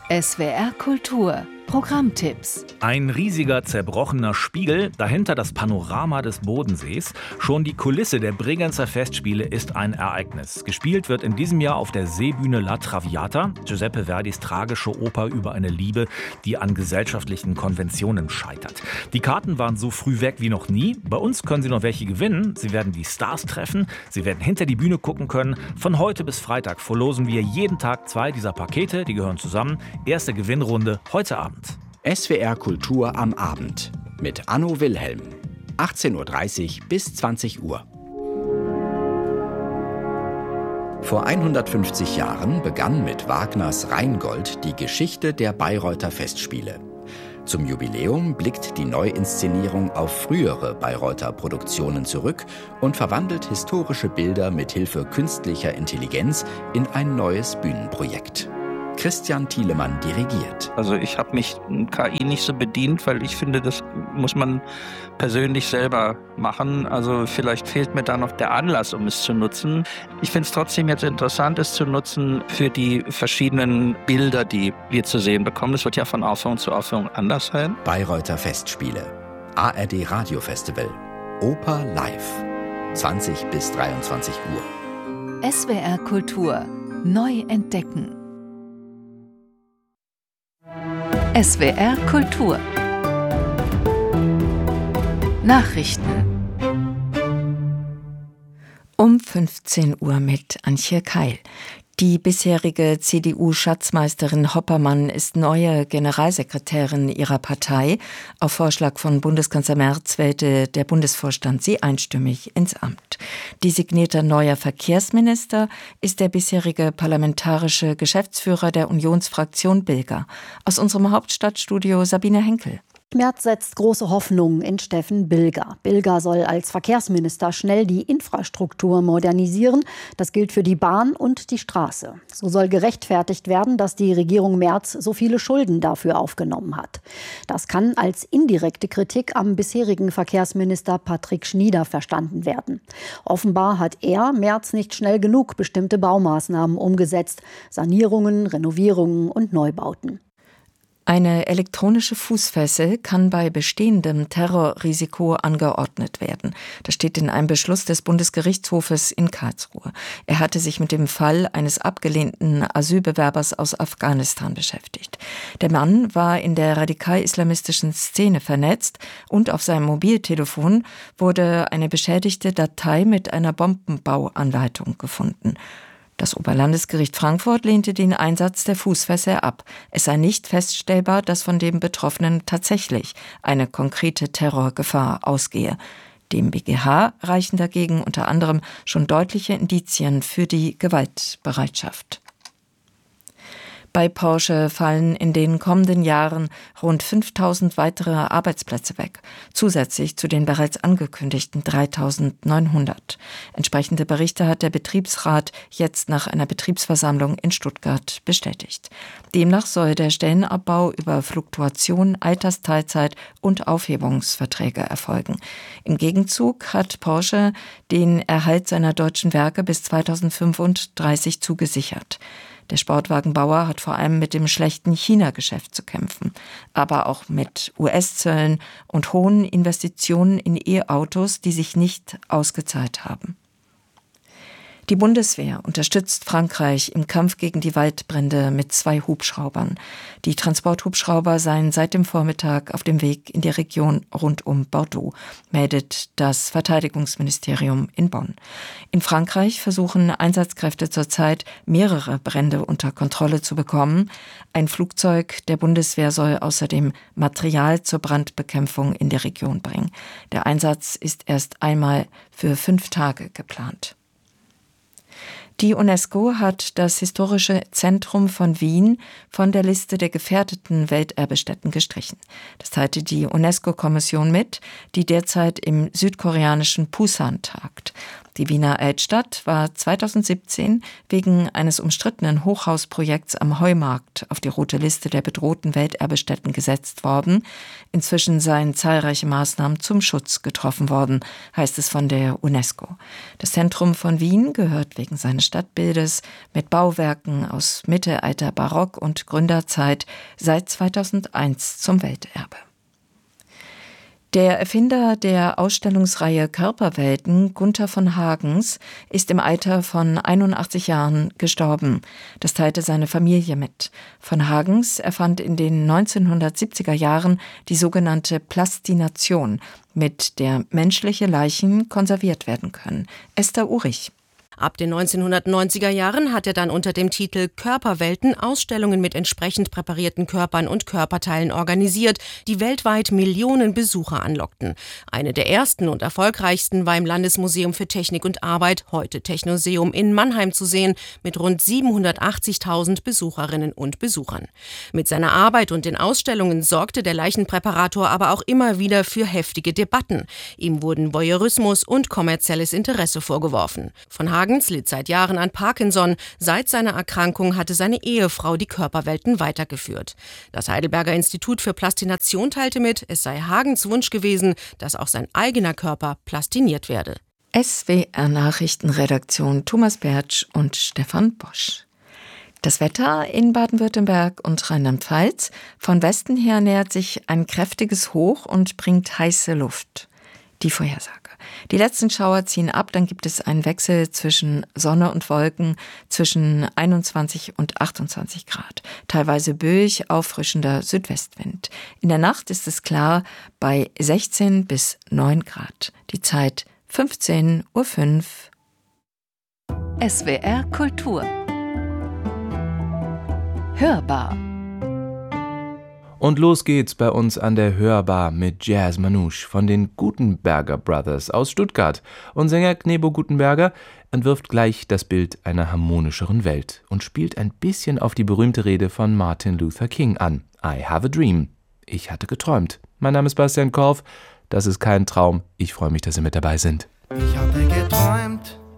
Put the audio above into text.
SWR Kultur Programmtipps. Ein riesiger, zerbrochener Spiegel, dahinter das Panorama des Bodensees. Schon die Kulisse der Bregenzer Festspiele ist ein Ereignis. Gespielt wird in diesem Jahr auf der Seebühne La Traviata, Giuseppe Verdis tragische Oper über eine Liebe, die an gesellschaftlichen Konventionen scheitert. Die Karten waren so früh weg wie noch nie. Bei uns können Sie noch welche gewinnen. Sie werden die Stars treffen. Sie werden hinter die Bühne gucken können. Von heute bis Freitag verlosen wir jeden Tag 2 dieser Pakete. Die gehören zusammen. Erste Gewinnrunde heute Abend. SWR Kultur am Abend mit Anno Wilhelm. 18:30 bis 20 Uhr. Vor 150 Jahren begann mit Wagners Rheingold die Geschichte der Bayreuther Festspiele. Zum Jubiläum blickt die Neuinszenierung auf frühere Bayreuther Produktionen zurück und verwandelt historische Bilder mit Hilfe künstlicher Intelligenz in ein neues Bühnenprojekt. Christian Thielemann dirigiert. Also ich habe mich in KI nicht so bedient, weil ich finde, das muss man persönlich selber machen. Also vielleicht fehlt mir da noch der Anlass, um es zu nutzen. Ich finde es trotzdem jetzt interessant, es zu nutzen für die verschiedenen Bilder, die wir zu sehen bekommen. Das wird ja von Aufführung zu Aufführung anders sein. Bayreuther Festspiele, ARD Radiofestival, Oper live, 20 bis 23 Uhr. SWR Kultur neu entdecken. SWR Kultur Nachrichten um 15 Uhr mit Antje Keil. Die bisherige CDU-Schatzmeisterin Hoppermann ist neue Generalsekretärin ihrer Partei. Auf Vorschlag von Bundeskanzler Merz wählte der Bundesvorstand sie einstimmig ins Amt. Designierter neuer Verkehrsminister ist der bisherige parlamentarische Geschäftsführer der Unionsfraktion Bilger. Aus unserem Hauptstadtstudio Sabine Henkel. Merz setzt große Hoffnungen in Steffen Bilger. Bilger soll als Verkehrsminister schnell die Infrastruktur modernisieren. Das gilt für die Bahn und die Straße. So soll gerechtfertigt werden, dass die Regierung Merz so viele Schulden dafür aufgenommen hat. Das kann als indirekte Kritik am bisherigen Verkehrsminister Patrick Schnieder verstanden werden. Offenbar hat er, Merz, nicht schnell genug bestimmte Baumaßnahmen umgesetzt. Sanierungen, Renovierungen und Neubauten. Eine elektronische Fußfessel kann bei bestehendem Terrorrisiko angeordnet werden. Das steht in einem Beschluss des Bundesgerichtshofes in Karlsruhe. Er hatte sich mit dem Fall eines abgelehnten Asylbewerbers aus Afghanistan beschäftigt. Der Mann war in der radikal-islamistischen Szene vernetzt und auf seinem Mobiltelefon wurde eine beschädigte Datei mit einer Bombenbauanleitung gefunden. Das Oberlandesgericht Frankfurt lehnte den Einsatz der Fußfessel ab. Es sei nicht feststellbar, dass von dem Betroffenen tatsächlich eine konkrete Terrorgefahr ausgehe. Dem BGH reichen dagegen unter anderem schon deutliche Indizien für die Gewaltbereitschaft. Bei Porsche fallen in den kommenden Jahren rund 5.000 weitere Arbeitsplätze weg, zusätzlich zu den bereits angekündigten 3.900. Entsprechende Berichte hat der Betriebsrat jetzt nach einer Betriebsversammlung in Stuttgart bestätigt. Demnach soll der Stellenabbau über Fluktuation, Altersteilzeit und Aufhebungsverträge erfolgen. Im Gegenzug hat Porsche den Erhalt seiner deutschen Werke bis 2035 zugesichert. Der Sportwagenbauer hat vor allem mit dem schlechten China-Geschäft zu kämpfen, aber auch mit US-Zöllen und hohen Investitionen in E-Autos, die sich nicht ausgezahlt haben. Die Bundeswehr unterstützt Frankreich im Kampf gegen die Waldbrände mit 2 Hubschraubern. Die Transporthubschrauber seien seit dem Vormittag auf dem Weg in die Region rund um Bordeaux, meldet das Verteidigungsministerium in Bonn. In Frankreich versuchen Einsatzkräfte zurzeit, mehrere Brände unter Kontrolle zu bekommen. Ein Flugzeug der Bundeswehr soll außerdem Material zur Brandbekämpfung in die Region bringen. Der Einsatz ist erst einmal für 5 Tage geplant. Die UNESCO hat das historische Zentrum von Wien von der Liste der gefährdeten Welterbestätten gestrichen. Das teilte die UNESCO-Kommission mit, die derzeit im südkoreanischen Pusan tagt. Die Wiener Altstadt war 2017 wegen eines umstrittenen Hochhausprojekts am Heumarkt auf die rote Liste der bedrohten Welterbestätten gesetzt worden. Inzwischen seien zahlreiche Maßnahmen zum Schutz getroffen worden, heißt es von der UNESCO. Das Zentrum von Wien gehört wegen seines Stadtbildes mit Bauwerken aus Mittelalter, Barock und Gründerzeit seit 2001 zum Welterbe. Der Erfinder der Ausstellungsreihe Körperwelten, Gunther von Hagens, ist im Alter von 81 Jahren gestorben. Das teilte seine Familie mit. Von Hagens erfand in den 1970er Jahren die sogenannte Plastination, mit der menschliche Leichen konserviert werden können. Esther Urich. Ab den 1990er Jahren hat er dann unter dem Titel Körperwelten Ausstellungen mit entsprechend präparierten Körpern und Körperteilen organisiert, die weltweit Millionen Besucher anlockten. Eine der ersten und erfolgreichsten war im Landesmuseum für Technik und Arbeit, heute Technoseum, in Mannheim zu sehen, mit rund 780.000 Besucherinnen und Besuchern. Mit seiner Arbeit und den Ausstellungen sorgte der Leichenpräparator aber auch immer wieder für heftige Debatten. Ihm wurden Voyeurismus und kommerzielles Interesse vorgeworfen. Von Hagens litt seit Jahren an Parkinson. Seit seiner Erkrankung hatte seine Ehefrau die Körperwelten weitergeführt. Das Heidelberger Institut für Plastination teilte mit, es sei Hagens Wunsch gewesen, dass auch sein eigener Körper plastiniert werde. SWR-Nachrichtenredaktion Thomas Bertsch und Stefan Bosch. Das Wetter in Baden-Württemberg und Rheinland-Pfalz. Von Westen her nähert sich ein kräftiges Hoch und bringt heiße Luft. Die Vorhersage. Die letzten Schauer ziehen ab, dann gibt es einen Wechsel zwischen Sonne und Wolken zwischen 21 und 28 Grad. Teilweise böig, auffrischender Südwestwind. In der Nacht ist es klar bei 16 bis 9 Grad. Die Zeit 15:05 Uhr. SWR Kultur. Hörbar. Und los geht's bei uns an der Hörbar mit Jazz Manouche von den Gutenberger Brothers aus Stuttgart. Und Sänger Knebo Gutenberger entwirft gleich das Bild einer harmonischeren Welt und spielt ein bisschen auf die berühmte Rede von Martin Luther King an. I have a dream. Ich hatte geträumt. Mein Name ist Bastian Korf. Das ist kein Traum. Ich freue mich, dass Sie mit dabei sind. Ich hatte geträumt,